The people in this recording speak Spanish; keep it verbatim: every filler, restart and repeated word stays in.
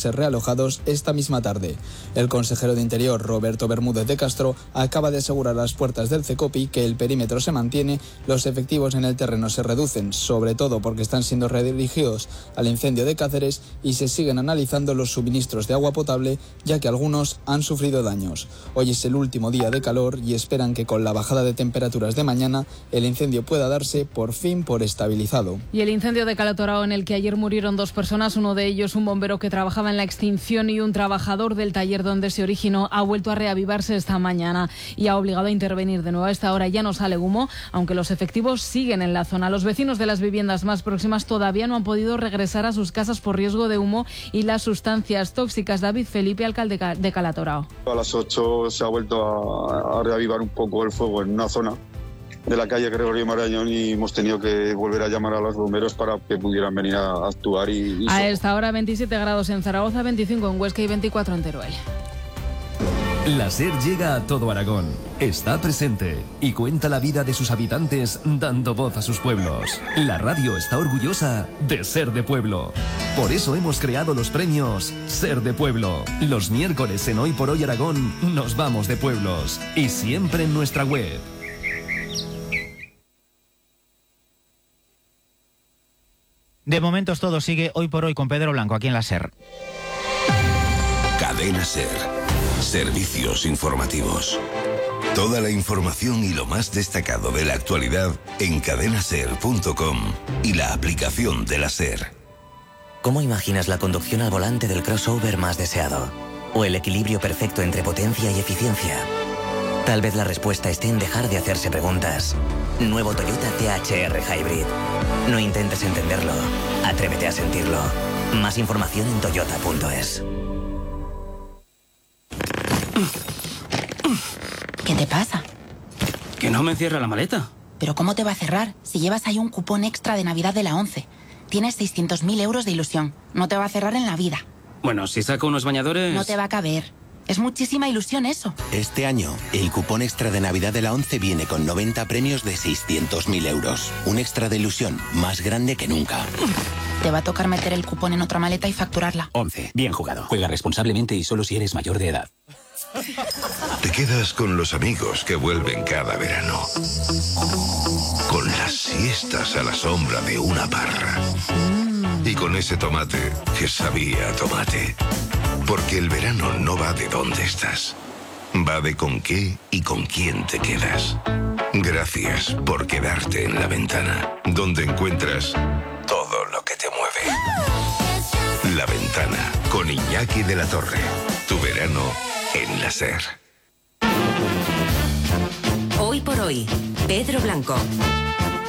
ser realojados esta misma tarde. El consejero de Interior, Roberto Bermúdez de Castro, acaba de asegurar a las puertas del CECOPI que el perímetro se mantiene, los efectivos en el terreno se reducen, sobre todo porque están siendo redirigidos al incendio de Cáceres, y se siguen analizando los suministros de agua potable, ya que algunos han sufrido daños. Hoy es el último día de calor y esperan que con la bajada de temperaturas de mañana el incendio pueda darse por fin por estabilizado. Y el incendio de Calatorao, en el que ayer murieron dos personas, uno de ellos un bombero que trabajaba en la extinción y un trabajador del taller donde se originó, ha vuelto a reavivarse esta mañana y ha obligado a intervenir de nuevo. A esta hora ya no sale humo, aunque los efectivos siguen en la zona. Los vecinos de las viviendas más próximas todavía no han podido regresar a sus casas por riesgo de humo y las sustancias tóxicas. David Felipe, alcalde de Calatorao. A las ocho se ha vuelto a, a reavivar un poco el fuego en una zona de la calle Gregorio Marañón y hemos tenido que volver a llamar a los bomberos para que pudieran venir a actuar. Y, y a esta hora veintisiete grados en Zaragoza, veinticinco en Huesca y veinticuatro en Teruel. La SER llega a todo Aragón, está presente y cuenta la vida de sus habitantes dando voz a sus pueblos. La radio está orgullosa de ser de pueblo. Por eso hemos creado los premios Ser de Pueblo. Los miércoles en Hoy por Hoy Aragón nos vamos de pueblos y siempre en nuestra web. De momentos todo sigue Hoy por Hoy con Pedro Blanco aquí en la SER. Cadena SER. Servicios informativos. Toda la información y lo más destacado de la actualidad en cadena ser punto com y la aplicación de la SER. ¿Cómo imaginas la conducción al volante del crossover más deseado? ¿O el equilibrio perfecto entre potencia y eficiencia? Tal vez la respuesta esté en dejar de hacerse preguntas. Nuevo Toyota T H R Hybrid. No intentes entenderlo, atrévete a sentirlo. Más información en toyota punto es. ¿Qué te pasa? Que no me cierra la maleta. ¿Pero cómo te va a cerrar si llevas ahí un cupón extra de Navidad de la ONCE? Tienes seiscientos mil euros de ilusión. No te va a cerrar en la vida. Bueno, si saco unos bañadores... No te va a caber. Es muchísima ilusión eso. Este año, el cupón extra de Navidad de la ONCE viene con noventa premios de seiscientos mil euros. Un extra de ilusión más grande que nunca. Te va a tocar meter el cupón en otra maleta y facturarla. ONCE. Bien jugado. Juega responsablemente y solo si eres mayor de edad. Te quedas con los amigos que vuelven cada verano. Con las siestas a la sombra de una parra. Y con ese tomate que sabía a tomate. Porque el verano no va de dónde estás. Va de con qué y con quién te quedas. Gracias por quedarte en La Ventana, donde encuentras todo lo que te mueve. La Ventana, con Iñaki de la Torre. Tu verano en la SER. Hoy por Hoy, Pedro Blanco.